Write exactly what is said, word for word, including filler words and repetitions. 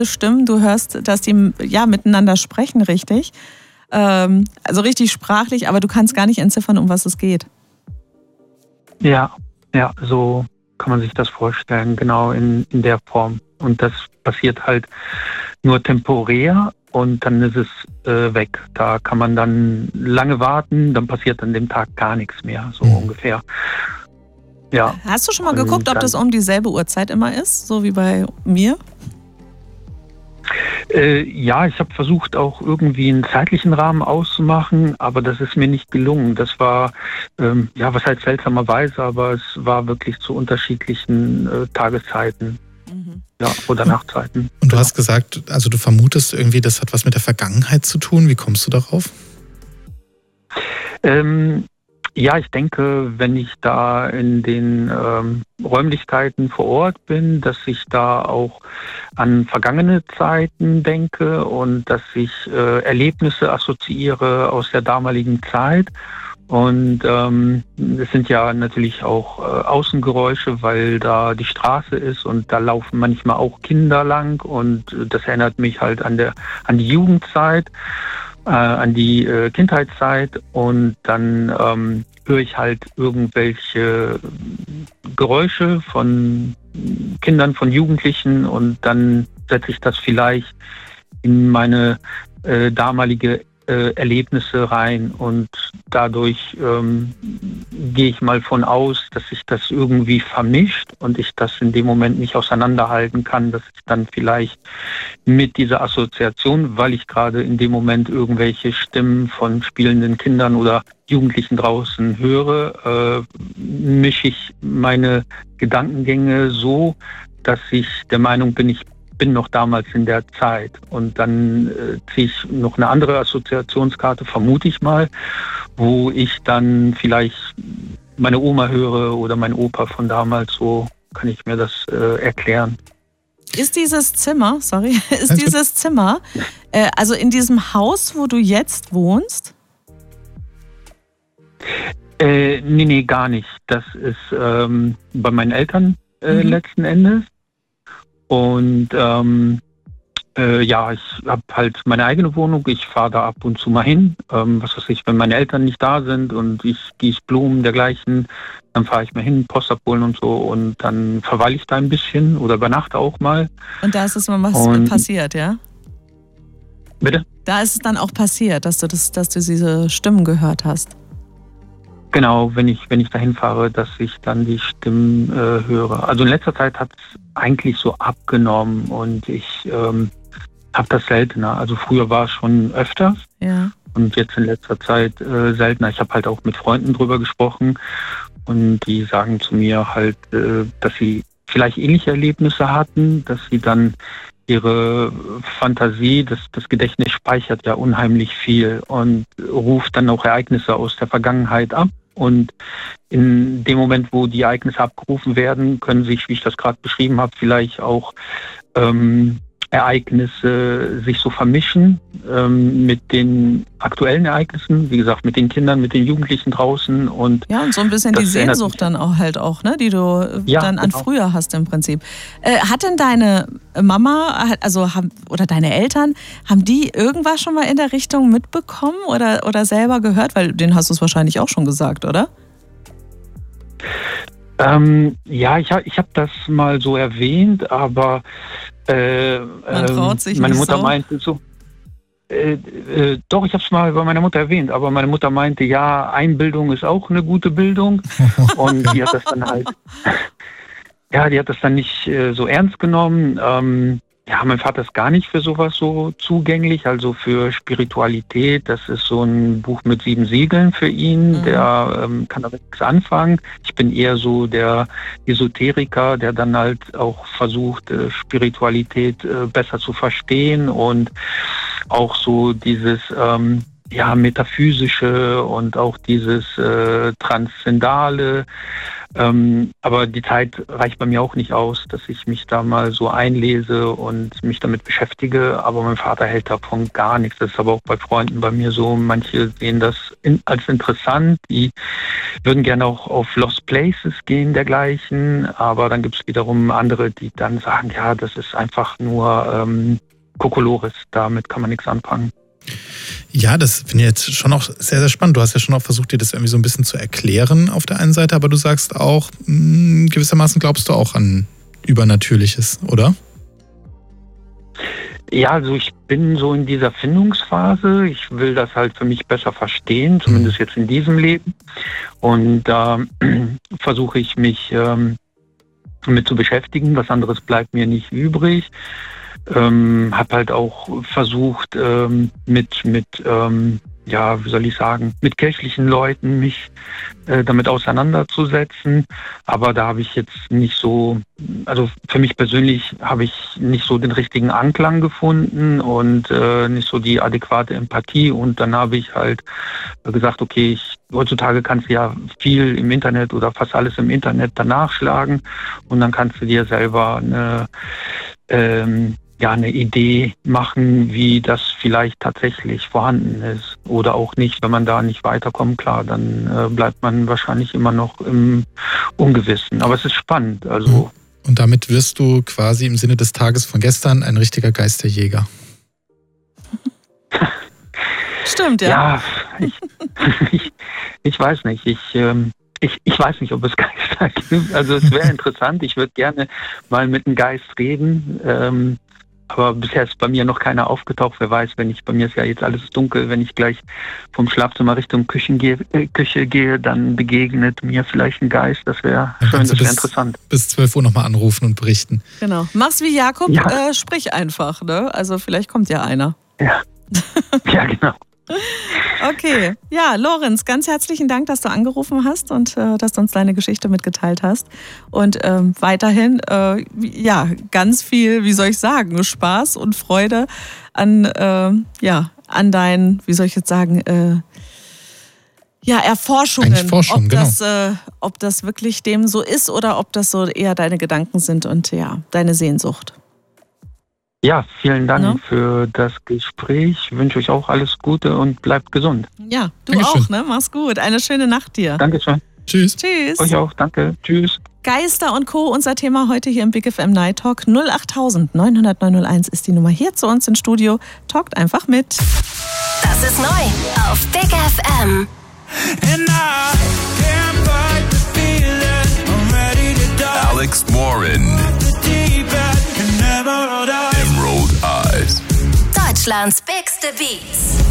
Stimmen. Du hörst, dass die ja miteinander sprechen, richtig. Ähm, also richtig sprachlich, aber du kannst gar nicht entziffern, um was es geht. Ja, ja, so kann man sich das vorstellen, genau in, in der Form. Und das passiert halt nur temporär und dann ist es äh, weg. Da kann man dann lange warten, dann passiert an dem Tag gar nichts mehr, so mhm. ungefähr. Ja. Hast du schon mal geguckt, ob das um dieselbe Uhrzeit immer ist, so wie bei mir? Äh, ja, ich habe versucht, auch irgendwie einen zeitlichen Rahmen auszumachen, aber das ist mir nicht gelungen. Das war, ähm, ja, was halt seltsamerweise, aber es war wirklich zu unterschiedlichen äh, Tageszeiten. Mhm. Ja, oder Nachtzeiten. Und du hast gesagt, also du vermutest irgendwie, das hat was mit der Vergangenheit zu tun. Wie kommst du darauf? Ähm, Ja, ich denke, wenn ich da in den ähm, Räumlichkeiten vor Ort bin, dass ich da auch an vergangene Zeiten denke und dass ich äh, Erlebnisse assoziiere aus der damaligen Zeit. Und ähm, es sind ja natürlich auch äh, Außengeräusche, weil da die Straße ist und da laufen manchmal auch Kinder lang und das erinnert mich halt an der an die Jugendzeit. Äh, an die äh, Kindheitszeit und dann ähm, höre ich halt irgendwelche Geräusche von Kindern, von Jugendlichen und dann setze ich das vielleicht in meine äh, damalige äh, Erlebnisse rein und dadurch ähm, gehe ich mal von aus, dass sich das irgendwie vermischt und ich das in dem Moment nicht auseinanderhalten kann, dass ich dann vielleicht mit dieser Assoziation, weil ich gerade in dem Moment irgendwelche Stimmen von spielenden Kindern oder Jugendlichen draußen höre, äh, mische ich meine Gedankengänge so, dass ich der Meinung bin, ich bin noch damals in der Zeit. Und dann äh, ziehe ich noch eine andere Assoziationskarte, vermute ich mal, wo ich dann vielleicht meine Oma höre oder mein Opa von damals, so kann ich mir das äh, erklären. Ist dieses Zimmer, sorry, ist dieses Zimmer, äh, also in diesem Haus, wo du jetzt wohnst? Äh, nee, nee, gar nicht. Das ist ähm, bei meinen Eltern äh, mhm. letzten Endes. Und ähm, äh, ja, ich habe halt meine eigene Wohnung. Ich fahre da ab und zu mal hin. Ähm, was weiß ich, wenn meine Eltern nicht da sind und ich gieße Blumen dergleichen, dann fahre ich mal hin, Post abholen und so. Und dann verweile ich da ein bisschen oder übernachte auch mal. Und da ist es mal was und, passiert, ja? Bitte? Da ist es dann auch passiert, dass du, das, dass du diese Stimmen gehört hast. Genau, wenn ich wenn ich dahin fahre, dass ich dann die Stimmen äh, höre. Also in letzter Zeit hat es eigentlich so abgenommen und ich ähm, habe das seltener. Also früher war es schon öfters ja. und jetzt in letzter Zeit äh, seltener. Ich habe halt auch mit Freunden drüber gesprochen und die sagen zu mir halt, äh, dass sie vielleicht ähnliche Erlebnisse hatten, dass sie dann ihre Fantasie, das, das Gedächtnis speichert ja unheimlich viel und ruft dann auch Ereignisse aus der Vergangenheit ab. Und in dem Moment, wo die Ereignisse abgerufen werden, können sich, wie ich das gerade beschrieben habe, vielleicht auch ähm, Ereignisse sich so vermischen ähm, mit den aktuellen Ereignissen, wie gesagt, mit den Kindern, mit den Jugendlichen draußen. Und ja, und so ein bisschen die Sehnsucht dann auch halt auch, ne, die du ja, dann an genau. früher hast im Prinzip. Äh, hat denn deine Mama, also haben, oder deine Eltern, haben die irgendwas schon mal in der Richtung mitbekommen oder, oder selber gehört? Weil denen hast du es wahrscheinlich auch schon gesagt, oder? Ähm, ja, ich habe ich hab das mal so erwähnt, aber äh, Man traut sich meine nicht Mutter so. meinte so, äh, äh, doch, ich habe es mal bei meiner Mutter erwähnt, aber meine Mutter meinte, ja, Einbildung ist auch eine gute Bildung und die hat das dann halt, ja, die hat das dann nicht äh, so ernst genommen. Ähm, ja, mein Vater ist gar nicht für sowas so zugänglich, also für Spiritualität. Das ist so ein Buch mit sieben Siegeln für ihn, mhm. der ähm, kann damit nichts anfangen. Ich bin eher so der Esoteriker, der dann halt auch versucht, äh, Spiritualität äh, besser zu verstehen und auch so dieses ähm, ja, metaphysische und auch dieses äh, Transzendale Ähm, aber die Zeit reicht bei mir auch nicht aus, dass ich mich da mal so einlese und mich damit beschäftige. Aber mein Vater hält davon gar nichts. Das ist aber auch bei Freunden bei mir so. Manche sehen das in, als interessant. Die würden gerne auch auf Lost Places gehen, dergleichen. Aber dann gibt es wiederum andere, die dann sagen, ja, das ist einfach nur ähm, Kokolores. Damit kann man nichts anfangen. Ja, das finde ich jetzt schon auch sehr, sehr spannend. Du hast ja schon auch versucht, dir das irgendwie so ein bisschen zu erklären auf der einen Seite, aber du sagst auch, mh, gewissermaßen glaubst du auch an Übernatürliches, oder? Ja, also ich bin so in dieser Findungsphase. Ich will das halt für mich besser verstehen, zumindest jetzt in diesem Leben. Und da äh, versuche ich mich ähm, mit zu beschäftigen. Was anderes bleibt mir nicht übrig. Ähm, habe halt auch versucht, ähm, mit, mit ähm, ja, wie soll ich sagen, mit kirchlichen Leuten mich äh, damit auseinanderzusetzen. Aber da habe ich jetzt nicht so, also für mich persönlich habe ich nicht so den richtigen Anklang gefunden und äh, nicht so die adäquate Empathie. Und dann habe ich halt gesagt, okay, ich, heutzutage kannst du ja viel im Internet oder fast alles im Internet danach schlagen und dann kannst du dir selber eine ähm, ja, eine Idee machen, wie das vielleicht tatsächlich vorhanden ist oder auch nicht. Wenn man da nicht weiterkommt, klar, dann äh, bleibt man wahrscheinlich immer noch im Ungewissen. Aber es ist spannend. Also. Und damit wirst du quasi im Sinne des Tages von gestern ein richtiger Geisterjäger. Stimmt, ja. Ja, ich, ich, ich weiß nicht. Ich, ähm, ich, ich weiß nicht, ob es Geister gibt. Also es wäre interessant. Ich würde gerne mal mit einem Geist reden. Ähm, Aber bisher ist bei mir noch keiner aufgetaucht. Wer weiß, wenn ich, bei mir ist ja jetzt alles dunkel, wenn ich gleich vom Schlafzimmer Richtung Küchen gehe, äh, Küche gehe, dann begegnet mir vielleicht ein Geist. Das wäre schön, das wäre interessant. Bis zwölf Uhr nochmal anrufen und berichten. Genau. Mach's wie Jakob, ja. äh, sprich einfach, ne? Also vielleicht kommt ja einer. Ja, ja genau. Okay, ja, Lorenz, ganz herzlichen Dank, dass du angerufen hast und äh, dass du uns deine Geschichte mitgeteilt hast. Und ähm, weiterhin, äh, ja, ganz viel, wie soll ich sagen, Spaß und Freude an, äh, ja, an deinen, wie soll ich jetzt sagen, äh, ja, Erforschungen. Forschung, ob, genau. das, äh, ob das wirklich dem so ist oder ob das so eher deine Gedanken sind und ja, deine Sehnsucht. Ja, vielen Dank no? für das Gespräch. Ich wünsche euch auch alles Gute und bleibt gesund. Ja, du Dankeschön. auch, ne? Mach's gut. Eine schöne Nacht dir. Dankeschön. Tschüss. Tschüss. Euch auch, danke. Tschüss. Geister und Co., unser Thema heute hier im Big F M Night Talk. null acht neun null null null eins ist die Nummer hier zu uns ins Studio. Talkt einfach mit. Das ist neu auf Big F M. Alex Morin. Emerald Eyes. Deutschlands bigste Beats.